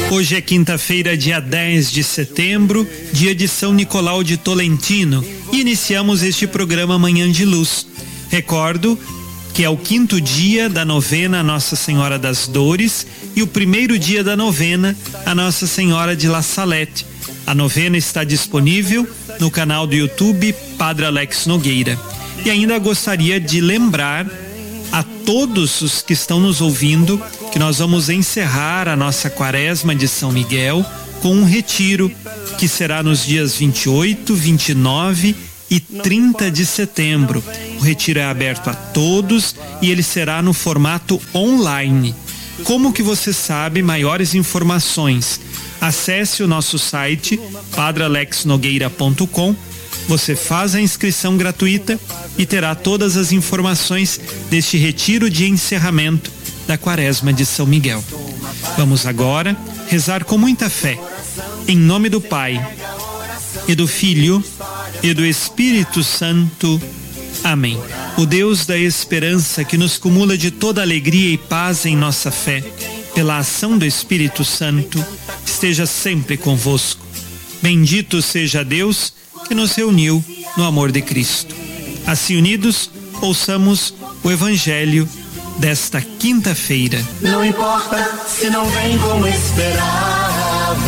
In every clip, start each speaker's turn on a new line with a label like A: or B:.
A: Hoje é quinta-feira, dia 10 de setembro, dia de São Nicolau de Tolentino, e iniciamos este programa Manhã de Luz. Recordo que é o quinto dia da novena a Nossa Senhora das Dores e o primeiro dia da novena a Nossa Senhora de La Salette. A novena está disponível no canal do YouTube Padre Alex Nogueira. E ainda gostaria de lembrar a todos os que estão nos ouvindo que nós vamos encerrar a nossa quaresma de São Miguel com um retiro que será nos dias 28, 29 e 30 de setembro. O retiro é aberto a todos e ele será no formato online. Como que você sabe maiores informações? Acesse o nosso site padralexnogueira.com. Você faz a inscrição gratuita e terá todas as informações deste retiro de encerramento da Quaresma de São Miguel. Vamos agora rezar com muita fé. Em nome do Pai, e do Filho, e do Espírito Santo. Amém. O Deus da esperança, que nos cumula de toda alegria e paz em nossa fé, pela ação do Espírito Santo, esteja sempre convosco. Bendito seja Deus que nos reuniu no amor de Cristo. Assim unidos, ouçamos o Evangelho desta quinta-feira.
B: Não importa se não vem como esperava,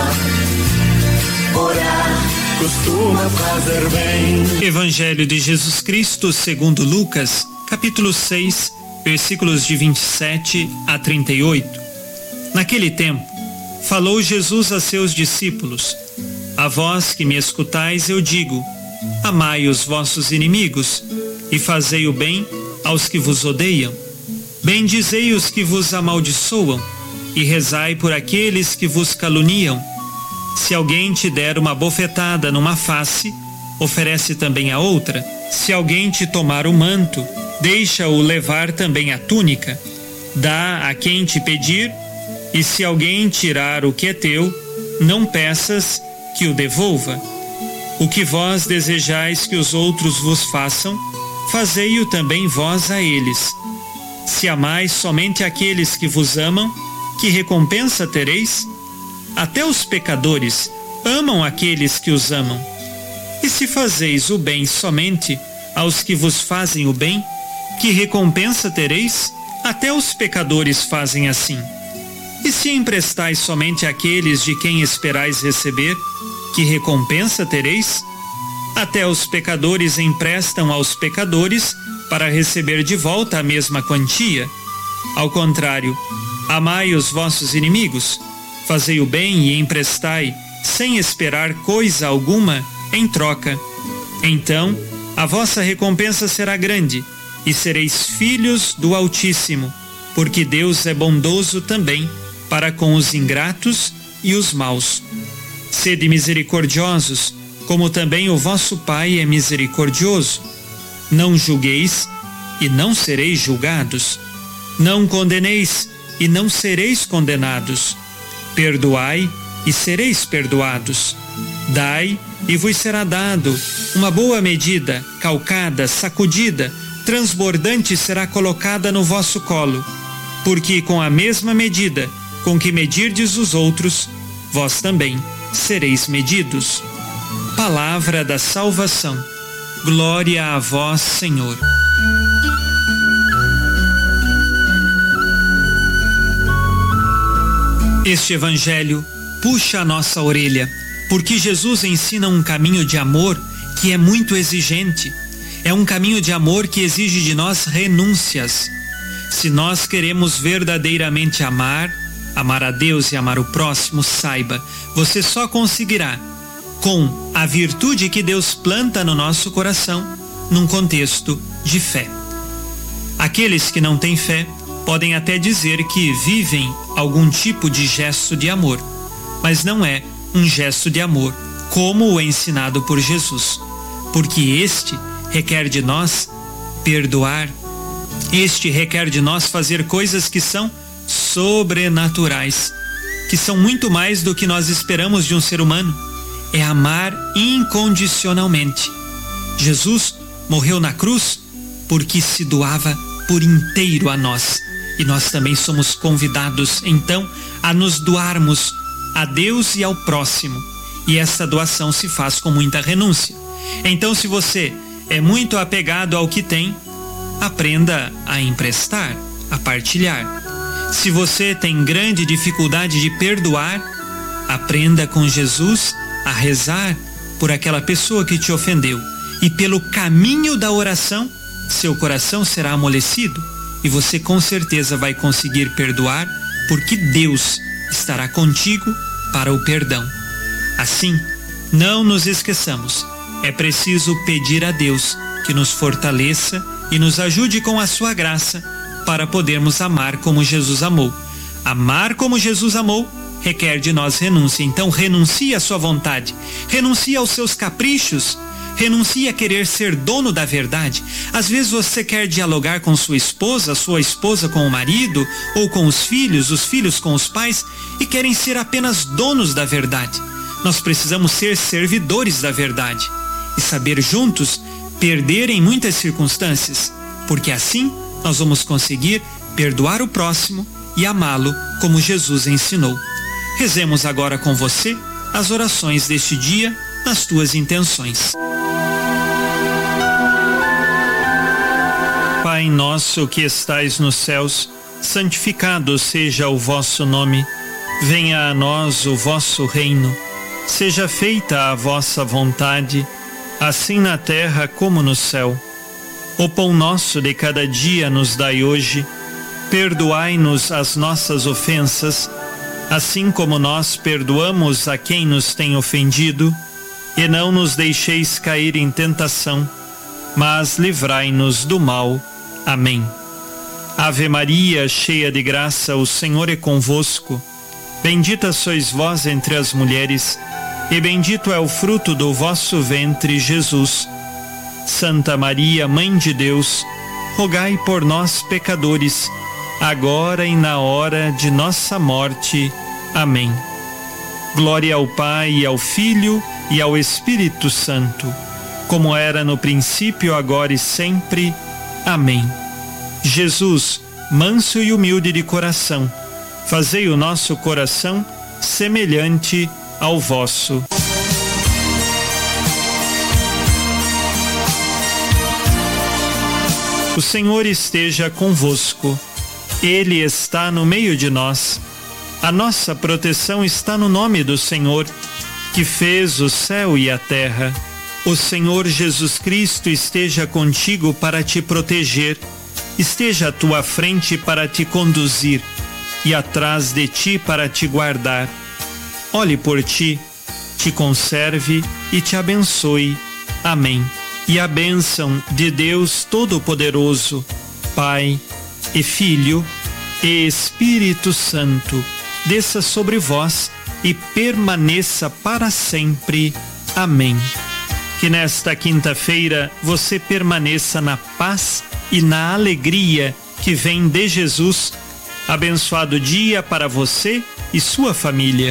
B: orar costuma fazer bem.
A: Evangelho de Jesus Cristo segundo Lucas, capítulo 6, versículos de 27 a 38. Naquele tempo, falou Jesus a seus discípulos: a vós que me escutais eu digo, amai os vossos inimigos e fazei o bem aos que vos odeiam. Bendizei os que vos amaldiçoam e rezai por aqueles que vos caluniam. Se alguém te der uma bofetada numa face, oferece também a outra. Se alguém te tomar o manto, deixa-o levar também a túnica. Dá a quem te pedir, e se alguém tirar o que é teu, não peças que o devolva. O que vós desejais que os outros vos façam, fazei-o também vós a eles. Se amais somente aqueles que vos amam, que recompensa tereis? Até os pecadores amam aqueles que os amam. E se fazeis o bem somente aos que vos fazem o bem, que recompensa tereis? Até os pecadores fazem assim. E se emprestais somente àqueles de quem esperais receber, que recompensa tereis? Até os pecadores emprestam aos pecadores para receber de volta a mesma quantia. Ao contrário, amai os vossos inimigos, fazei o bem e emprestai, sem esperar coisa alguma em troca. Então, a vossa recompensa será grande, e sereis filhos do Altíssimo, porque Deus é bondoso também para com os ingratos e os maus. Sede misericordiosos, como também o vosso Pai é misericordioso. Não julgueis, e não sereis julgados. Não condeneis, e não sereis condenados. Perdoai, e sereis perdoados. Dai, e vos será dado. Uma boa medida, calcada, sacudida, transbordante será colocada no vosso colo. Porque com a mesma medida com que medirdes os outros, vós também sereis medidos. Palavra da salvação. Glória a vós, Senhor. Este Evangelho puxa a nossa orelha, porque Jesus ensina um caminho de amor que é muito exigente. É um caminho de amor que exige de nós renúncias. Se nós queremos verdadeiramente amar a Deus e amar o próximo, saiba, você só conseguirá com a virtude que Deus planta no nosso coração, num contexto de fé. Aqueles que não têm fé podem até dizer que vivem algum tipo de gesto de amor, mas não é um gesto de amor como o ensinado por Jesus, porque este requer de nós perdoar, este requer de nós fazer coisas que são sobrenaturais, que são muito mais do que nós esperamos de um ser humano. É amar incondicionalmente. Jesus morreu na cruz porque se doava por inteiro a nós. E nós também somos convidados, então, a nos doarmos a Deus e ao próximo. E essa doação se faz com muita renúncia. Então, se você é muito apegado ao que tem, aprenda a emprestar, a partilhar. Se você tem grande dificuldade de perdoar, aprenda com Jesus a rezar por aquela pessoa que te ofendeu. E pelo caminho da oração, seu coração será amolecido e você com certeza vai conseguir perdoar, porque Deus estará contigo para o perdão. Assim, não nos esqueçamos, é preciso pedir a Deus que nos fortaleça e nos ajude com a sua graça para podermos amar como Jesus amou. Amar como Jesus amou requer de nós renúncia. Então renuncie à sua vontade, renuncie aos seus caprichos, renuncie a querer ser dono da verdade. Às vezes você quer dialogar com sua esposa com o marido, ou com os filhos com os pais, e querem ser apenas donos da verdade. Nós precisamos ser servidores da verdade e saber juntos perder em muitas circunstâncias, porque assim nós vamos conseguir perdoar o próximo e amá-lo como Jesus ensinou. Rezemos agora com você as orações deste dia nas tuas intenções. Pai nosso que estais nos céus, santificado seja o vosso nome. Venha a nós o vosso reino. Seja feita a vossa vontade, assim na terra como no céu. O pão nosso de cada dia nos dai hoje. Perdoai-nos as nossas ofensas, assim como nós perdoamos a quem nos tem ofendido. E não nos deixeis cair em tentação, mas livrai-nos do mal. Amém. Ave Maria, cheia de graça, o Senhor é convosco. Bendita sois vós entre as mulheres, e bendito é o fruto do vosso ventre, Jesus. Santa Maria, Mãe de Deus, rogai por nós, pecadores, agora e na hora de nossa morte. Amém. Glória ao Pai, e ao Filho, e ao Espírito Santo, como era no princípio, agora e sempre. Amém. Jesus, manso e humilde de coração, fazei o nosso coração semelhante ao vosso. O Senhor esteja convosco. Ele está no meio de nós. A nossa proteção está no nome do Senhor, que fez o céu e a terra. O Senhor Jesus Cristo esteja contigo para te proteger, esteja à tua frente para te conduzir e atrás de ti para te guardar. Olhe por ti, te conserve e te abençoe. Amém. E a bênção de Deus Todo-Poderoso, Pai e Filho e Espírito Santo, desça sobre vós e permaneça para sempre. Amém. Que nesta quinta-feira você permaneça na paz e na alegria que vem de Jesus. Abençoado dia para você e sua família.